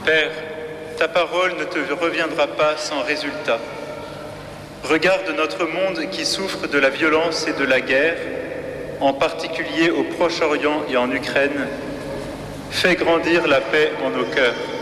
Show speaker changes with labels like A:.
A: Père, ta parole ne te reviendra pas sans résultat. Regarde notre monde qui souffre de la violence et de la guerre, en particulier au Proche-Orient et en Ukraine. Fais grandir la paix en nos cœurs.